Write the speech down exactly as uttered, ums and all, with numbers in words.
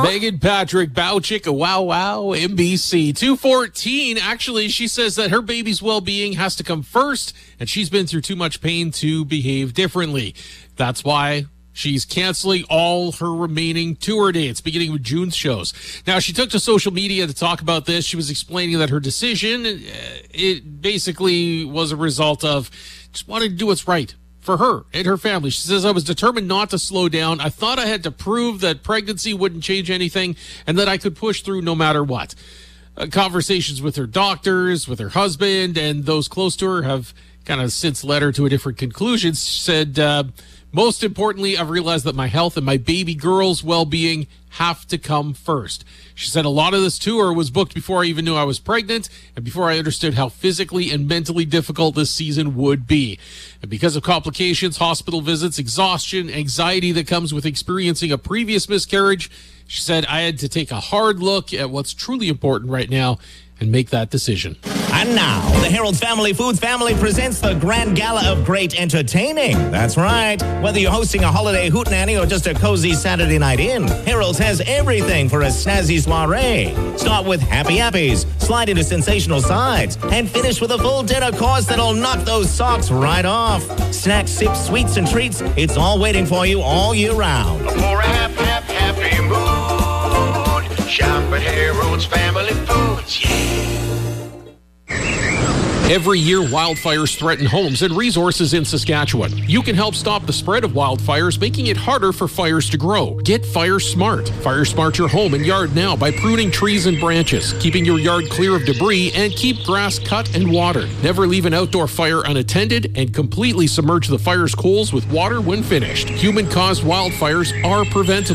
Megan Patrick, Bow Chicka, Wow Wow, N B C. two fourteen, actually, she says that her baby's well-being has to come first, and she's been through too much pain to behave differently. That's why she's canceling all her remaining tour dates, beginning with June's shows. Now, she took to social media to talk about this. She was explaining that her decision, uh, it basically was a result of just wanting to do what's right for her and her family. She says, I was determined not to slow down. I thought I had to prove that pregnancy wouldn't change anything and that I could push through no matter what. Uh, conversations with her doctors, with her husband, and those close to her have kind of since led her to a different conclusion. She said, uh, most importantly, I've realized that my health and my baby girl's well-being have to come first. She said a lot of this tour was booked before I even knew I was pregnant and before I understood how physically and mentally difficult this season would be. And because of complications, hospital visits, exhaustion, anxiety that comes with experiencing a previous miscarriage, she said I had to take a hard look at what's truly important right now and make that decision. And now, the Harold's Family Foods family presents the Grand Gala of Great Entertaining. That's right. Whether you're hosting a holiday hootenanny or just a cozy Saturday night in, Harold's has everything for a snazzy soiree. Start with happy appies, slide into sensational sides, and finish with a full dinner course that'll knock those socks right off. Snacks, sips, sweets, and treats, it's all waiting for you all year round. For a happy, happy, happy mood, shop at Harold's Family Foods, yeah. Every year, wildfires threaten homes and resources in Saskatchewan. You can help stop the spread of wildfires, making it harder for fires to grow. Get Fire Smart. Fire Smart your home and yard now by pruning trees and branches, keeping your yard clear of debris, and keep grass cut and watered. Never leave an outdoor fire unattended, and completely submerge the fire's coals with water when finished. Human-caused wildfires are preventable.